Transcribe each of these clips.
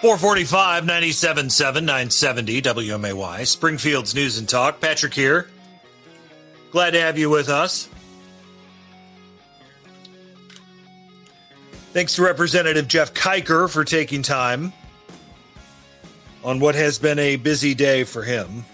445, 97.7, 970 WMAY, Springfield's News and Talk. Patrick here. Glad to have you with us. Thanks to Representative Jeff Kiker for taking time on what has been a busy day for him.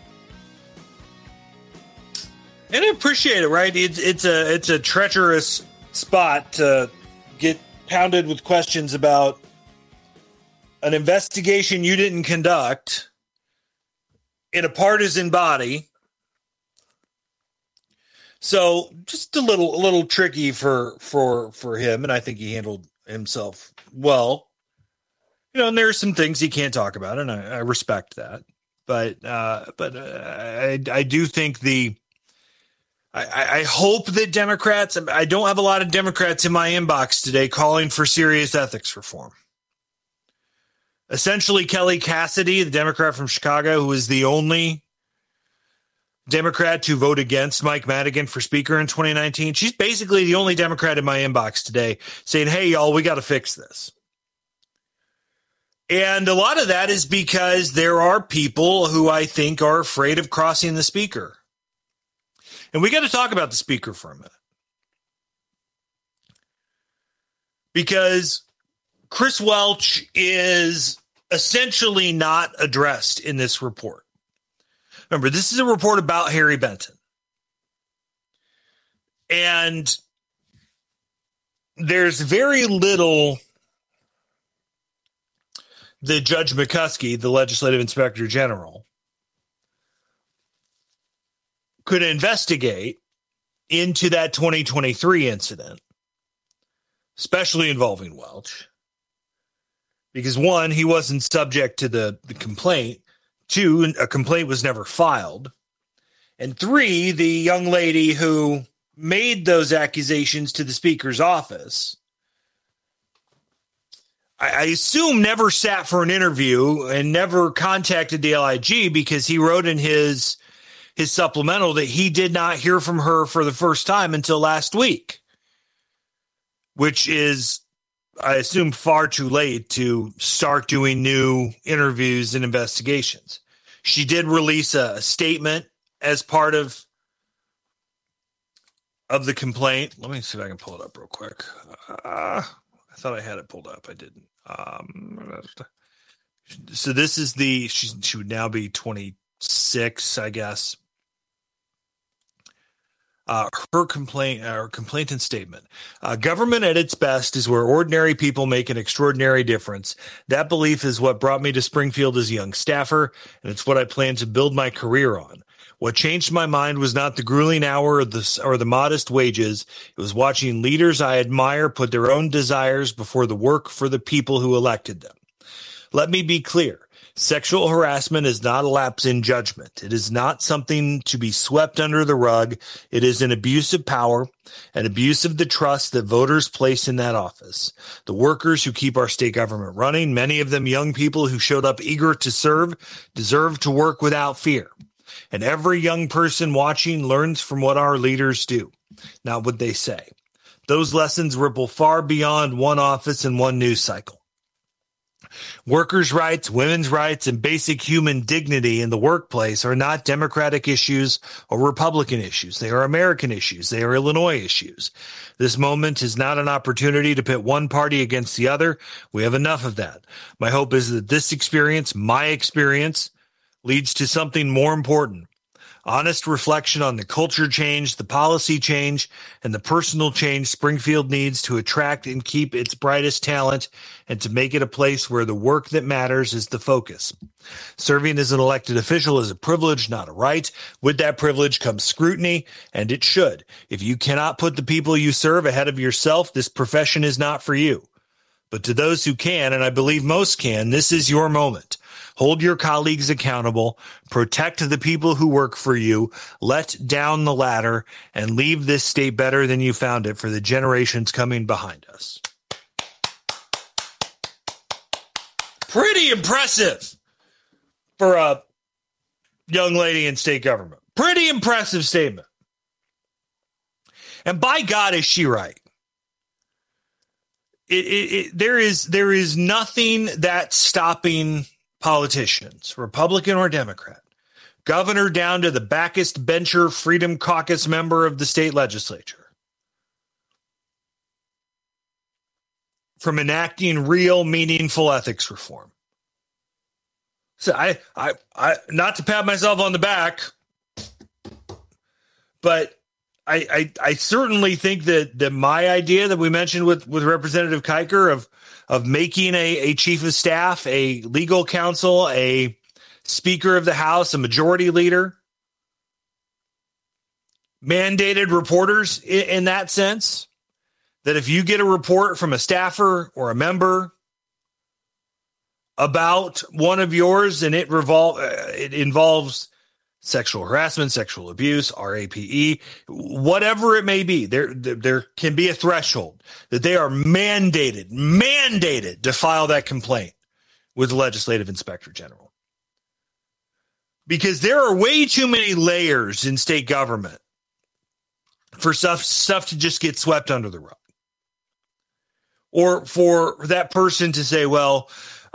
And I appreciate it, right? It's a treacherous spot to get pounded with questions about an investigation you didn't conduct in a partisan body. So just a little tricky for him, and I think he handled himself well. You know, and there are some things he can't talk about, and I respect that. But I do think I hope that Democrats, I don't have a lot of Democrats in my inbox today calling for serious ethics reform. Essentially, Kelly Cassidy, the Democrat from Chicago, who is the only Democrat to vote against Mike Madigan for Speaker in 2019, she's basically the only Democrat in my inbox today saying, hey, y'all, we got to fix this. And a lot of that is because there are people who I think are afraid of crossing the Speaker. And we got to talk about the Speaker for a minute. Because Chris Welch is essentially not addressed in this report. Remember, this is a report about Harry Benton. And there's very little that Judge McCuskey, the legislative inspector general, could investigate into that 2023 incident, especially involving Welch. Because one, he wasn't subject to the complaint. Two, a complaint was never filed. And three, the young lady who made those accusations to the Speaker's office, I assume never sat for an interview and never contacted the LIG because he wrote in his supplemental that he did not hear from her for the first time until last week, which is, I assume, far too late to start doing new interviews and investigations. She did release a statement as part of the complaint. Let me see if I can pull it up real quick. I thought I had it pulled up. I didn't. So this is she would now be 26, I guess. Her complainant statement. Government at its best is where ordinary people make an extraordinary difference. That belief is what brought me to Springfield as a young staffer, and it's what I plan to build my career on. What changed my mind was not the grueling hour or the modest wages. It was watching leaders I admire put their own desires before the work for the people who elected them. Let me be clear. Sexual harassment is not a lapse in judgment. It is not something to be swept under the rug. It is an abuse of power, an abuse of the trust that voters place in that office. The workers who keep our state government running, many of them young people who showed up eager to serve, deserve to work without fear. And every young person watching learns from what our leaders do, not what they say. Those lessons ripple far beyond one office and one news cycle. Workers' rights, women's rights, and basic human dignity in the workplace are not Democratic issues or Republican issues. They are American issues. They are Illinois issues. This moment is not an opportunity to pit one party against the other. We have enough of that. My hope is that this experience, my experience, leads to something more important. Honest reflection on the culture change, the policy change, and the personal change Springfield needs to attract and keep its brightest talent and to make it a place where the work that matters is the focus. Serving as an elected official is a privilege, not a right. With that privilege comes scrutiny, and it should. If you cannot put the people you serve ahead of yourself, this profession is not for you. But to those who can, and I believe most can, this is your moment. Hold your colleagues accountable, protect the people who work for you, let down the ladder, and leave this state better than you found it for the generations coming behind us. Pretty impressive for a young lady in state government. Pretty impressive statement. And by God, is she right? there is nothing that's stopping politicians, Republican or Democrat, governor down to the backest bencher Freedom Caucus member of the state legislature, from enacting real, meaningful ethics reform. So I not to pat myself on the back, but I certainly think that my idea that we mentioned with Representative Kiker of making a chief of staff, a legal counsel, a Speaker of the House, a majority leader, mandated reporters in that sense, that if you get a report from a staffer or a member about one of yours and it involves sexual harassment, sexual abuse, RAPE, whatever it may be, there can be a threshold that they are mandated to file that complaint with the Legislative Inspector General. Because there are way too many layers in state government for stuff to just get swept under the rug. Or for that person to say, well,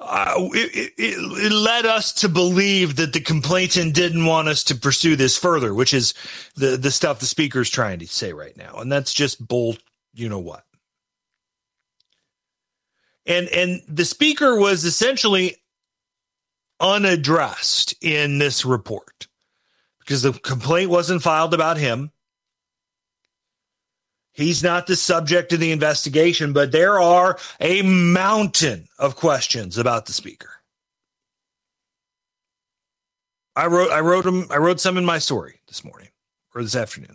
it led us to believe that the complainant didn't want us to pursue this further, which is the stuff the speaker's trying to say right now. And that's just bull, you know what. And the speaker was essentially unaddressed in this report because the complaint wasn't filed about him. He's not the subject of the investigation, but there are a mountain of questions about the speaker. I wrote some in my story this morning or this afternoon.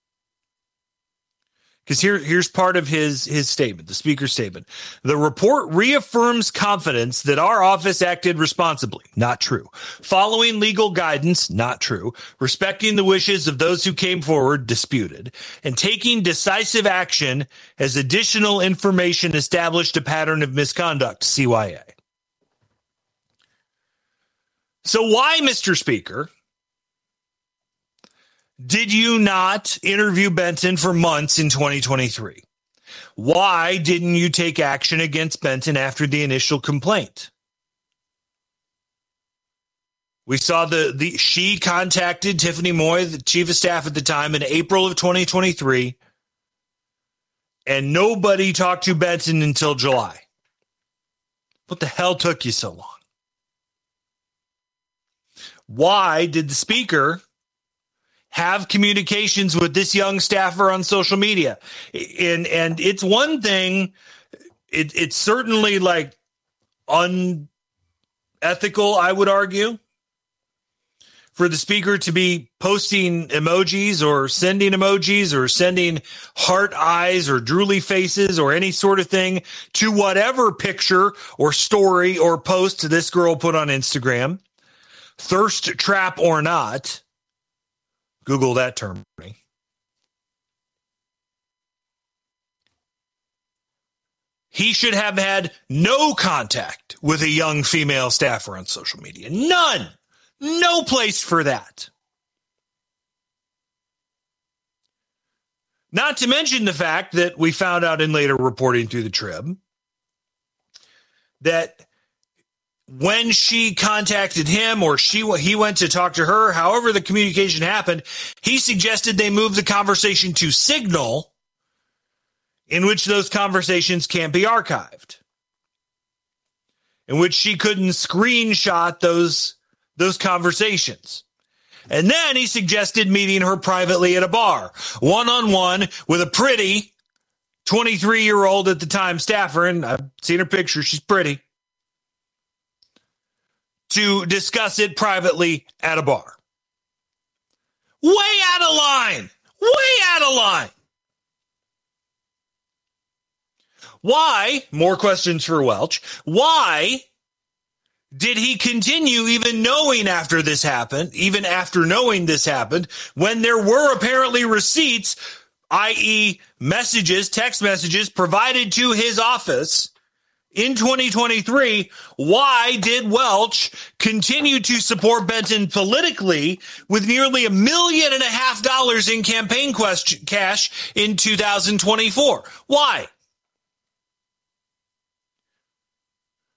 Because here's part of his statement, the speaker's statement. The report reaffirms confidence that our office acted responsibly. Not true. Following legal guidance. Not true. Respecting the wishes of those who came forward. Disputed. And taking decisive action as additional information established a pattern of misconduct. CYA. So why, Mr. Speaker, did you not interview Benton for months in 2023? Why didn't you take action against Benton after the initial complaint? We saw she contacted Tiffany Moy, the chief of staff at the time, in April of 2023, and nobody talked to Benton until July. What the hell took you so long? Why did the speaker have communications with this young staffer on social media? And it's one thing, it's certainly like unethical, I would argue, for the speaker to be posting emojis or sending heart eyes or drooly faces or any sort of thing to whatever picture or story or post this girl put on Instagram, thirst trap or not. Google that term. He should have had no contact with a young female staffer on social media. None. No place for that. Not to mention the fact that we found out in later reporting through the Trib that when she contacted him or he went to talk to her, however the communication happened, he suggested they move the conversation to Signal, in which those conversations can't be archived, in which she couldn't screenshot those conversations. And then he suggested meeting her privately at a bar, one-on-one with a pretty 23-year-old at the time staffer, and I've seen her picture, she's pretty, to discuss it privately at a bar. Way out of line. Way out of line. Why, more questions for Welch, why did he continue even knowing after this happened, even after knowing this happened, when there were apparently receipts, i.e. messages, text messages provided to his office in 2023, why did Welch continue to support Benton politically with nearly $1.5 million in campaign cash in 2024? Why?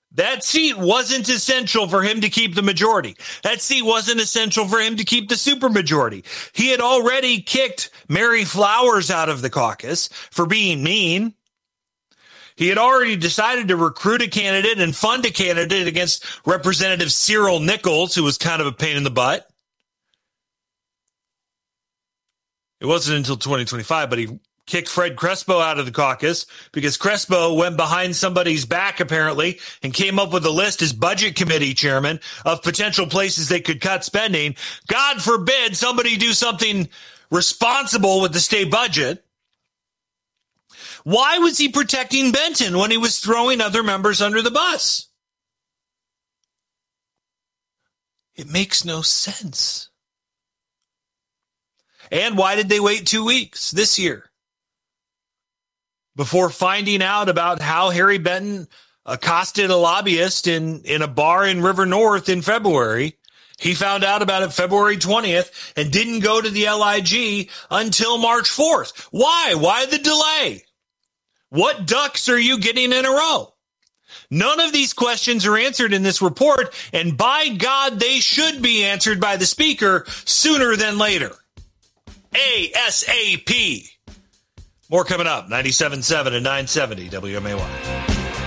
That seat wasn't essential for him to keep the majority. That seat wasn't essential for him to keep the supermajority. He had already kicked Mary Flowers out of the caucus for being mean. He had already decided to recruit a candidate and fund a candidate against Representative Cyril Nichols, who was kind of a pain in the butt. It wasn't until 2025, but he kicked Fred Crespo out of the caucus because Crespo went behind somebody's back, apparently, and came up with a list as budget committee chairman of potential places they could cut spending. God forbid somebody do something responsible with the state budget. Why was he protecting Benton when he was throwing other members under the bus? It makes no sense. And why did they wait 2 weeks this year before finding out about how Harry Benton accosted a lobbyist in a bar in River North in February? He found out about it February 20th and didn't go to the LIG until March 4th. Why? Why the delay? What ducks are you getting in a row? None of these questions are answered in this report, and by God, they should be answered by the speaker sooner than later. ASAP. More coming up, 97.7 and 970 WMAY.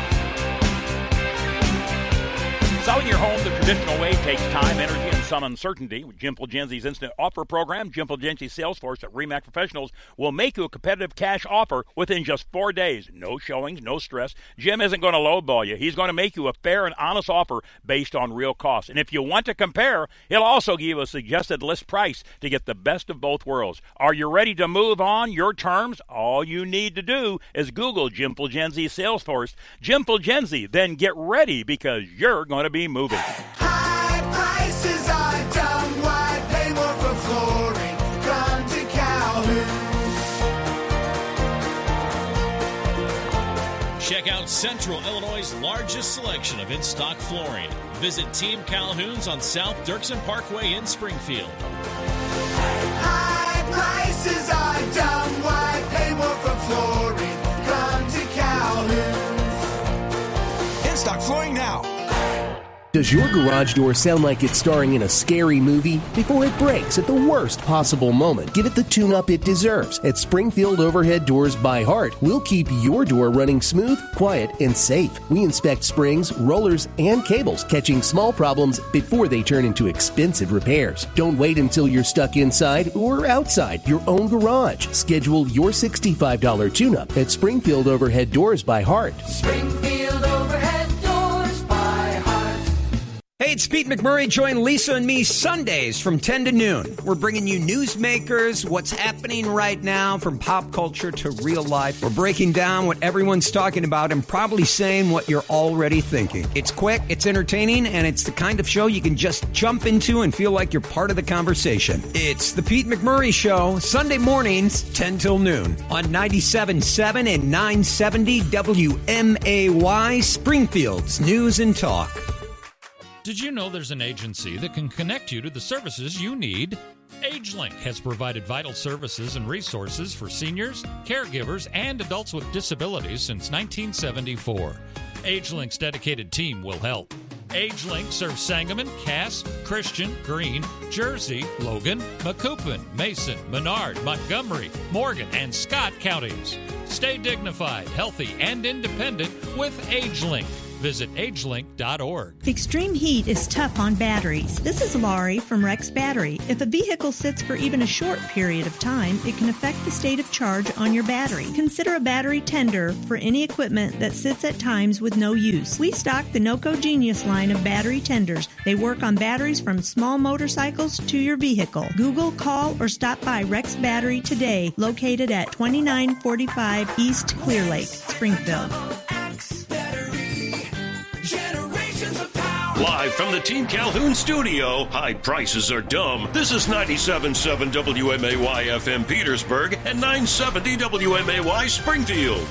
Selling your home the traditional way takes time, energy, and some uncertainty. With Jim Fulgenzi's instant offer program, Jim Fulgenzi's sales force at RE/MAX Professionals will make you a competitive cash offer within just 4 days. No showings, no stress. Jim isn't going to lowball you. He's going to make you a fair and honest offer based on real costs. And if you want to compare, he'll also give you a suggested list price to get the best of both worlds. Are you ready to move on your terms? All you need to do is Google Jim Fulgenzi's sales force. Jim Fulgenzi, then get ready because you're going to be moving. High prices are dumb. Why pay more for flooring? Come to Calhoun's. Check out Central Illinois' largest selection of in-stock flooring. Visit Team Calhoun's on South Dirksen Parkway in Springfield. High prices are dumb. Why pay more for flooring? Come to Calhoun's. In-stock flooring now. Does your garage door sound like it's starring in a scary movie? Before it breaks at the worst possible moment, give it the tune-up it deserves. At Springfield Overhead Doors by Heart, we'll keep your door running smooth, quiet, and safe. We inspect springs, rollers, and cables, catching small problems before they turn into expensive repairs. Don't wait until you're stuck inside or outside your own garage. Schedule your $65 tune-up at Springfield Overhead Doors by Heart. Springfield Overhead Doors by Heart. Hey, it's Pete McMurray. Join Lisa and me Sundays from 10 to noon. We're bringing you newsmakers, what's happening right now from pop culture to real life. We're breaking down what everyone's talking about and probably saying what you're already thinking. It's quick, it's entertaining, and it's the kind of show you can just jump into and feel like you're part of the conversation. It's the Pete McMurray Show, Sunday mornings, 10 till noon on 97.7 and 970 WMAY, Springfield's News and Talk. Did you know there's an agency that can connect you to the services you need? AgeLink has provided vital services and resources for seniors, caregivers, and adults with disabilities since 1974. AgeLink's dedicated team will help. AgeLink serves Sangamon, Cass, Christian, Greene, Jersey, Logan, Macoupin, Mason, Menard, Montgomery, Morgan, and Scott counties. Stay dignified, healthy, and independent with AgeLink. Visit agelink.org. Extreme heat is tough on batteries. This is Laurie from Rex Battery. If a vehicle sits for even a short period of time, it can affect the state of charge on your battery. Consider a battery tender for any equipment that sits at times with no use. We stock the NOCO Genius line of battery tenders. They work on batteries from small motorcycles to your vehicle. Google, call, or stop by Rex Battery today, located at 2945 East Clear Lake, Springfield. Live from the Team Calhoun studio, high prices are dumb. This is 97.7 WMAY FM Petersburg and 970 WMAY Springfield.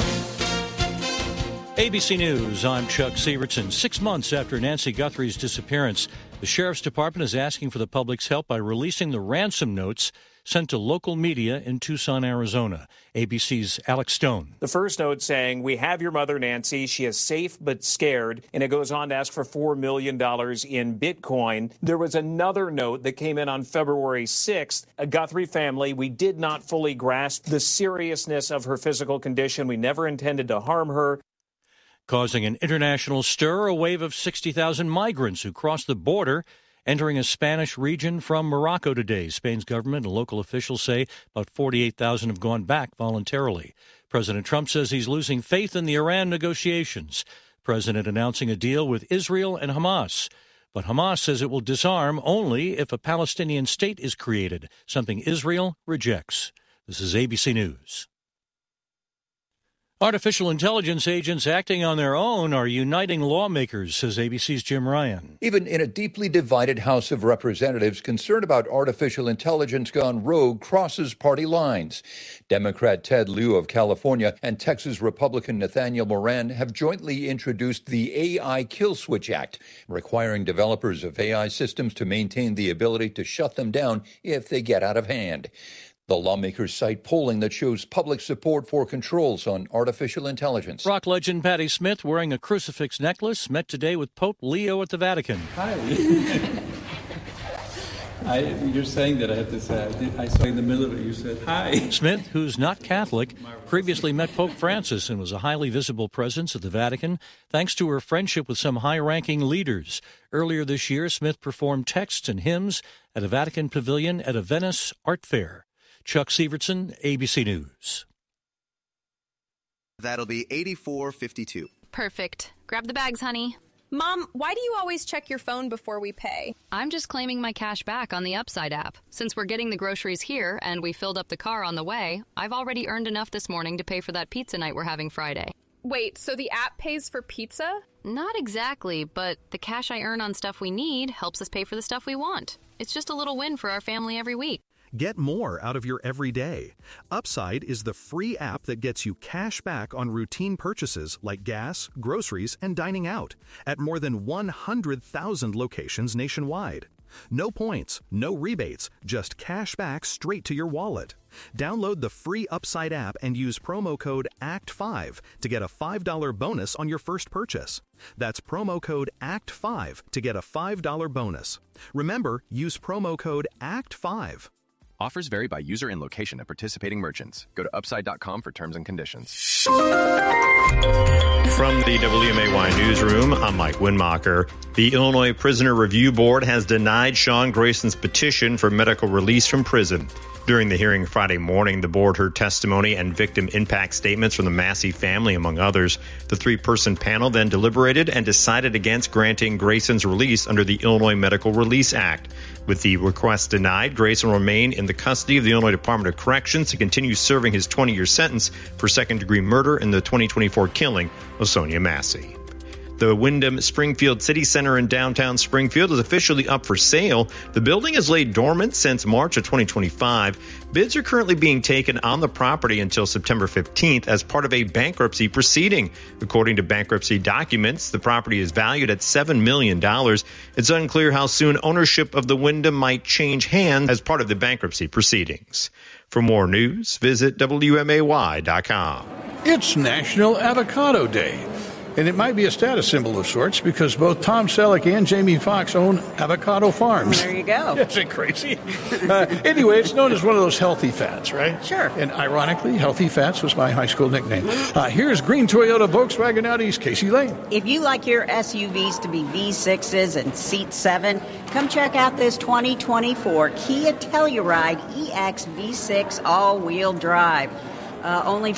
ABC News, I'm Chuck Sievertson. 6 months after Nancy Guthrie's disappearance, the Sheriff's Department is asking for the public's help by releasing the ransom notes sent to local media in Tucson, Arizona. ABC's Alex Stone. The first note saying, "We have your mother, Nancy. She is safe but scared." And it goes on to ask for $4 million in Bitcoin. There was another note that came in on February 6th. A Guthrie family, we did not fully grasp the seriousness of her physical condition. We never intended to harm her. Causing an international stir, a wave of 60,000 migrants who crossed the border entering a Spanish region from Morocco today. Spain's government and local officials say about 48,000 have gone back voluntarily. President Trump says he's losing faith in the Iran negotiations. President announcing a deal with Israel and Hamas. But Hamas says it will disarm only if a Palestinian state is created, something Israel rejects. This is ABC News. Artificial intelligence agents acting on their own are uniting lawmakers, says ABC's Jim Ryan. Even in a deeply divided House of Representatives, concern about artificial intelligence gone rogue crosses party lines. Democrat Ted Lieu of California and Texas Republican Nathaniel Moran have jointly introduced the AI Kill Switch Act, requiring developers of AI systems to maintain the ability to shut them down if they get out of hand. The lawmakers cite polling that shows public support for controls on artificial intelligence. Rock legend Patti Smith, wearing a crucifix necklace, met today with Pope Leo at the Vatican. Hi. You're saying that I have to say. I saw in the middle of it, you said hi. Smith, who's not Catholic, previously met Pope Francis and was a highly visible presence at the Vatican thanks to her friendship with some high-ranking leaders. Earlier this year, Smith performed texts and hymns at a Vatican pavilion at a Venice art fair. Chuck Severson, ABC News. That'll be $84.52. Perfect. Grab the bags, honey. Mom, why do you always check your phone before we pay? I'm just claiming my cash back on the Upside app. Since we're getting the groceries here and we filled up the car on the way, I've already earned enough this morning to pay for that pizza night we're having Friday. Wait, so the app pays for pizza? Not exactly, but the cash I earn on stuff we need helps us pay for the stuff we want. It's just a little win for our family every week. Get more out of your everyday. Upside is the free app that gets you cash back on routine purchases like gas, groceries, and dining out at more than 100,000 locations nationwide. No points, no rebates, just cash back straight to your wallet. Download the free Upside app and use promo code ACT5 to get a $5 bonus on your first purchase. That's promo code ACT5 to get a $5 bonus. Remember, use promo code ACT5. Offers vary by user and location at participating merchants. Go to upside.com for terms and conditions. From the WMAY newsroom, I'm Mike Winmacher. The Illinois Prisoner Review Board has denied Sean Grayson's petition for medical release from prison. During the hearing Friday morning, the board heard testimony and victim impact statements from the Massey family, among others. The three-person panel then deliberated and decided against granting Grayson's release under the Illinois Medical Release Act. With the request denied, Grayson will remain in the custody of the Illinois Department of Corrections to continue serving his 20-year sentence for second-degree murder in the 2024 killing of Sonia Massey. The Wyndham Springfield City Center in downtown Springfield is officially up for sale. The building has laid dormant since March of 2025. Bids are currently being taken on the property until September 15th as part of a bankruptcy proceeding. According to bankruptcy documents, the property is valued at $7 million. It's unclear how soon ownership of the Wyndham might change hands as part of the bankruptcy proceedings. For more news, visit WMAY.com. It's National Avocado Day. And it might be a status symbol of sorts because both Tom Selleck and Jamie Foxx own avocado farms. There you go. Isn't it crazy? Anyway, it's known as one of those healthy fats, right? Sure. And ironically, Healthy Fats was my high school nickname. Here's Green Toyota Volkswagen Audi's Casey Lane. If you like your SUVs to be V6s and Seat 7, come check out this 2024 Kia Telluride EX V6 all-wheel drive. Only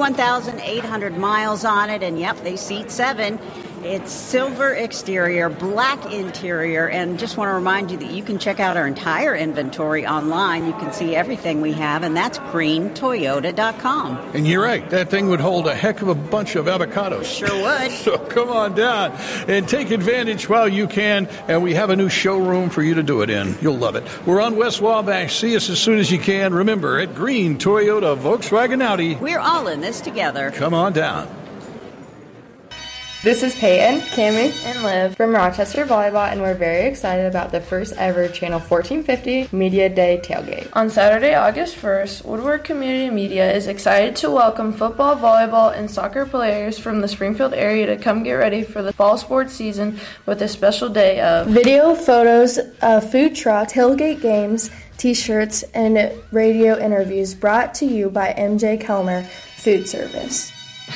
41,800 miles on it, and yep, they seat 7. It's silver exterior, black interior, and just want to remind you that you can check out our entire inventory online. You can see everything we have, and that's greentoyota.com. And you're right, that thing would hold a heck of a bunch of avocados. Sure would. So come on down and take advantage while you can, and we have a new showroom for you to do it in. You'll love it. We're on West Wabash. See us as soon as you can. Remember, at Green Toyota Volkswagen Audi, we're all in this together. Come on down. This is Peyton, Cammie, and Liv from Rochester Volleyball, and we're very excited about the first ever Channel 1450 Media Day tailgate. On Saturday, August 1st, Woodward Community Media is excited to welcome football, volleyball, and soccer players from the Springfield area to come get ready for the fall sports season with a special day of video, photos, food truck, tailgate games, t-shirts, and radio interviews brought to you by MJ Kellner Food Service.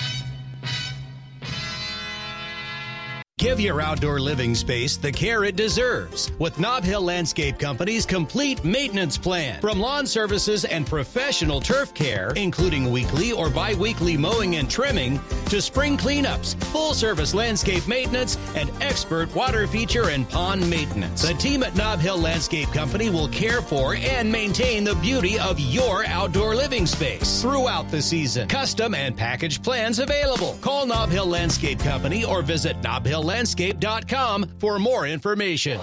Give your outdoor living space the care it deserves with Nob Hill Landscape Company's complete maintenance plan. From lawn services and professional turf care, including weekly or bi-weekly mowing and trimming, to spring cleanups, full-service landscape maintenance, and expert water feature and pond maintenance. The team at Nob Hill Landscape Company will care for and maintain the beauty of your outdoor living space throughout the season. Custom and package plans available. Call Nob Hill Landscape Company or visit nobhilllandscape.com for more information.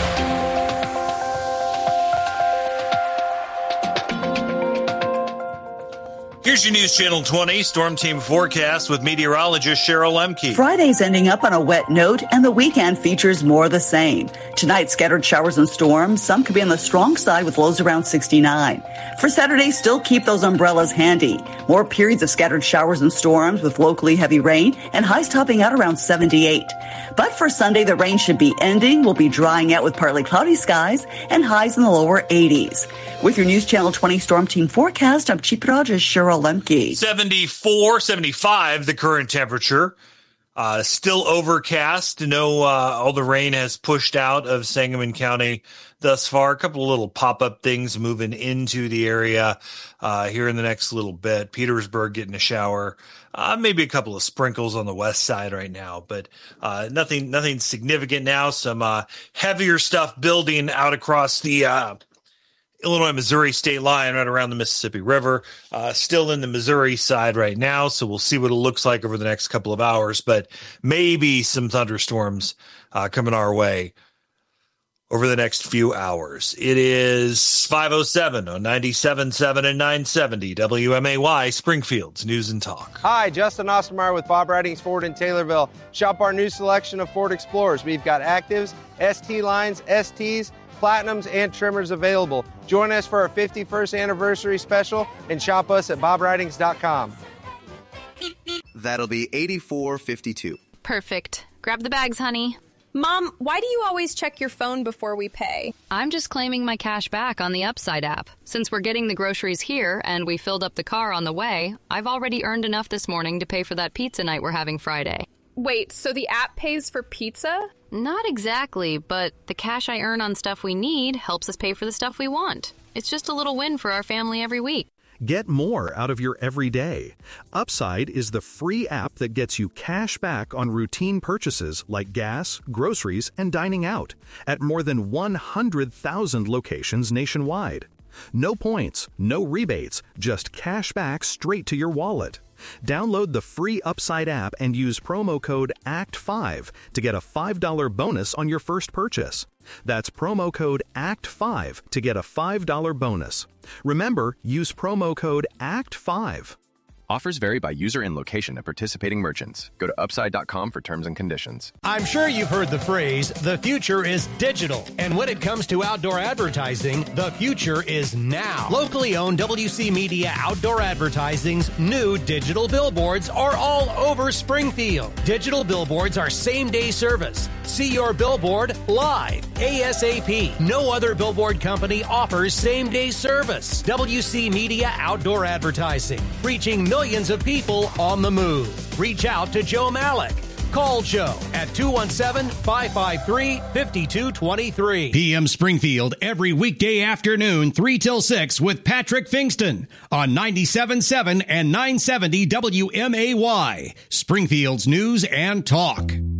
Here's your News Channel 20 Storm Team forecast with meteorologist Cheryl Lemke. Friday's ending up on a wet note, and the weekend features more of the same. Tonight, scattered showers and storms. Some could be on the strong side with lows around 69. For Saturday, still keep those umbrellas handy. More periods of scattered showers and storms with locally heavy rain and highs topping out around 78. But for Sunday, the rain should be ending. We'll be drying out with partly cloudy skies and highs in the lower 80s. With your News Channel 20 Storm Team forecast, I'm Chief Meteorologist Cheryl Lemke. 74, 75, the current temperature. Still overcast. No, all the rain has pushed out of Sangamon County thus far. A couple of little pop-up things moving into the area here in the next little bit. Petersburg getting a shower. Maybe a couple of sprinkles on the west side right now, but nothing significant now. Some heavier stuff building out across the Illinois-Missouri state line right around the Mississippi River. Still in the Missouri side right now, so we'll see what it looks like over the next couple of hours, but maybe some thunderstorms coming our way over the next few hours. It is 5:07 on 97.7 and 970 WMAY, Springfield's News and Talk. Hi, Justin Ostermeyer with Bob Ridings Ford in Taylorville. Shop our new selection of Ford Explorers. We've got Actives, ST lines, STs, Platinums, and Trimmers available. Join us for our 51st anniversary special and shop us at bobridings.com. That'll be $84.52. Perfect. Grab the bags, honey. Mom, why do you always check your phone before we pay? I'm just claiming my cash back on the Upside app. Since we're getting the groceries here and we filled up the car on the way, I've already earned enough this morning to pay for that pizza night we're having Friday. Wait, so the app pays for pizza? Not exactly, but the cash I earn on stuff we need helps us pay for the stuff we want. It's just a little win for our family every week. Get more out of your everyday. Upside is the free app that gets you cash back on routine purchases like gas, groceries, and dining out at more than 100,000 locations nationwide. No points, no rebates, just cash back straight to your wallet. Download the free Upside app and use promo code ACT5 to get a $5 bonus on your first purchase. That's promo code ACT5 to get a $5 bonus. Remember, use promo code ACT5. Offers vary by user and location at participating merchants. Go to upside.com for terms and conditions. I'm sure you've heard the phrase, the future is digital. And when it comes to outdoor advertising, the future is now. Locally owned WC Media Outdoor Advertising's new digital billboards are all over Springfield. Digital billboards are same-day service. See your billboard live, ASAP. No other billboard company offers same-day service. WC Media Outdoor Advertising, reaching millions of people on the move. Reach out to Joe Malik. Call Joe at 217-553-5223. PM Springfield every weekday afternoon, 3 till 6 with Patrick Fingston on 97.7 and 970 WMAY, Springfield's News and Talk.